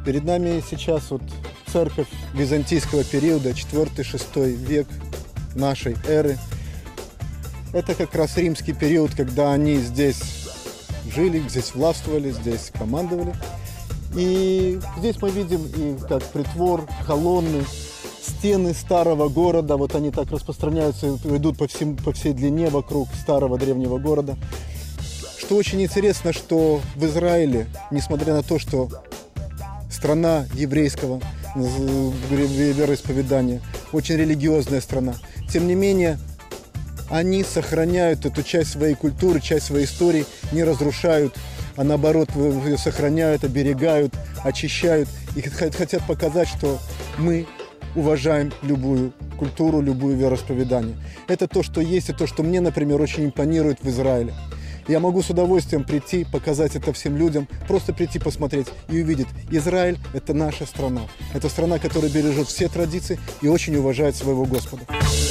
Перед нами сейчас вот церковь византийского периода, 4-6 век нашей эры. Это как раз римский период, когда они здесь жили, здесь властвовали, здесь командовали. И здесь мы видим и как притвор, колонны, стены старого города. Вот они так распространяются и идут по всей длине вокруг старого древнего города. Что очень интересно, что в Израиле, несмотря на то, что страна еврейского вероисповедания, очень религиозная страна, тем не менее, они сохраняют эту часть своей культуры, часть своей истории, не разрушают, а наоборот ее сохраняют, оберегают, очищают и хотят показать, что мы уважаем любую культуру, любое вероисповедание. Это то, что есть, и то, что мне, например, очень импонирует в Израиле. Я могу с удовольствием прийти, показать это всем людям, просто прийти посмотреть и увидеть. Израиль – это наша страна. Это страна, которая бережет все традиции и очень уважает своего Господа.